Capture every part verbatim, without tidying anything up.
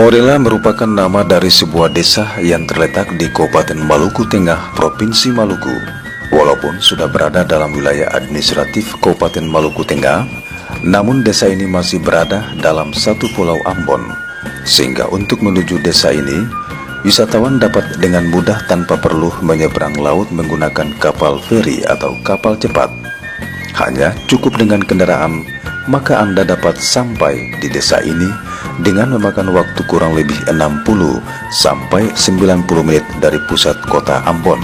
Morela merupakan nama dari sebuah desa yang terletak di Kabupaten Maluku Tengah, Provinsi Maluku. Walaupun sudah berada dalam wilayah administratif Kabupaten Maluku Tengah, namun desa ini masih berada dalam satu pulau Ambon. Sehingga untuk menuju desa ini, wisatawan dapat dengan mudah tanpa perlu menyeberang laut menggunakan kapal feri atau kapal cepat. Hanya cukup dengan kendaraan, maka Anda dapat sampai di desa ini dengan memakan waktu kurang lebih enam puluh sampai sembilan puluh menit dari pusat kota Ambon.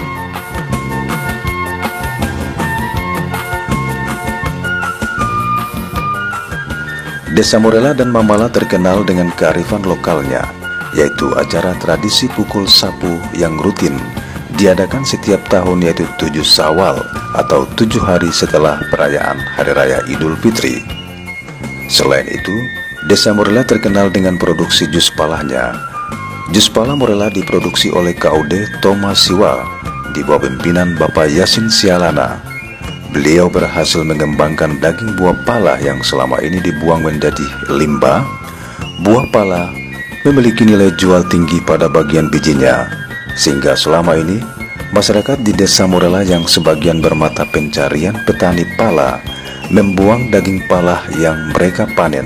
Desa Morela dan Mamala terkenal dengan kearifan lokalnya, yaitu acara tradisi pukul sapu yang rutin diadakan setiap tahun, yaitu tujuh Syawal atau tujuh hari setelah perayaan Hari Raya Idul Fitri. Selain itu, Desa Morela terkenal dengan produksi jus palanya. Jus pala Morela diproduksi oleh K U D Thomas Siwa di bawah pimpinan Bapak Yasin Sialana. Beliau berhasil mengembangkan daging buah pala yang selama ini dibuang menjadi limbah. Buah pala memiliki nilai jual tinggi pada bagian bijinya, sehingga selama ini masyarakat di Desa Morela yang sebagian bermata pencarian petani pala membuang daging pala yang mereka panen.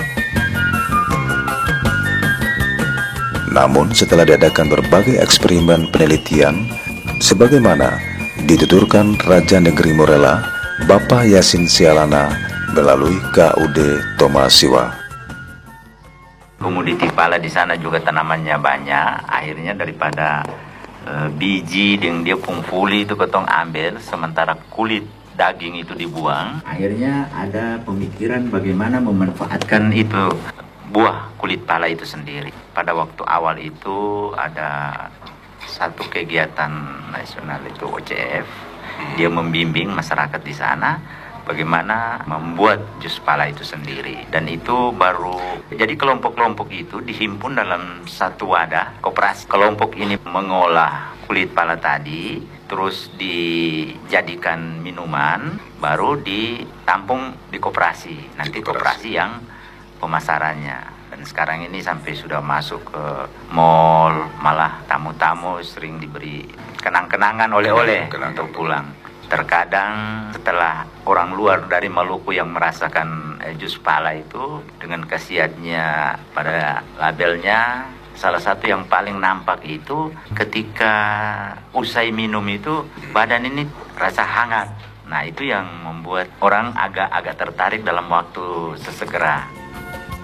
Namun setelah diadakan berbagai eksperimen penelitian, sebagaimana dituturkan Raja Negeri Morela, Bapak Yasin Sialana melalui K U D Thomas Siwa. Komoditi pala di sana juga tanamannya banyak. Akhirnya daripada e, biji dengan dia pungfuli itu ketong ambil, sementara kulit daging itu dibuang. Akhirnya ada pemikiran bagaimana memanfaatkan itu buah kulit pala itu sendiri. Pada waktu awal itu ada satu kegiatan nasional itu O C F. Dia membimbing masyarakat di sana bagaimana membuat jus pala itu sendiri. Dan itu baru, jadi kelompok-kelompok itu dihimpun dalam satu wadah koperasi. Kelompok ini mengolah kulit pala tadi, terus dijadikan minuman, baru ditampung di koperasi. Nanti koperasi yang pemasarannya. Dan sekarang ini sampai sudah masuk ke mall, malah tamu-tamu sering diberi kenang-kenangan oleh-oleh untuk pulang. Terkadang setelah orang luar dari Maluku yang merasakan eh, jus pala itu dengan khasiatnya pada labelnya, salah satu yang paling nampak itu ketika usai minum itu badan ini rasa hangat. Nah itu yang membuat orang agak-agak tertarik dalam waktu sesegera.